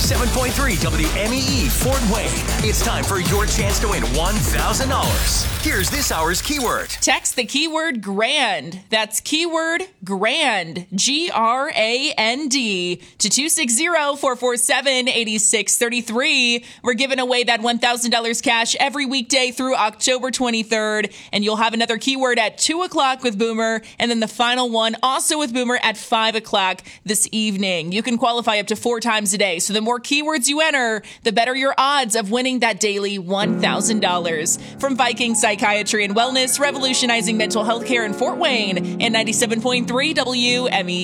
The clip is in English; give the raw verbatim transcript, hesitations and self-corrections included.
ninety-seven point three W M E E Fort Wayne. It's time for your chance to win one thousand dollars. Here's this hour's keyword. Text the keyword grand. That's keyword grand, G R A N D, to two six zero, four four seven, eight six three three. We're giving away that one thousand dollars cash every weekday through October twenty-third, and you'll have another keyword at two o'clock with Boomer, and then the final one also with Boomer at five o'clock this evening. You can qualify up to four times a day, so the more keywords you enter, the better your odds of winning that daily one thousand dollars. From Viking Psychiatry and Wellness, revolutionizing mental health care in Fort Wayne, and ninety-seven point three W M E E.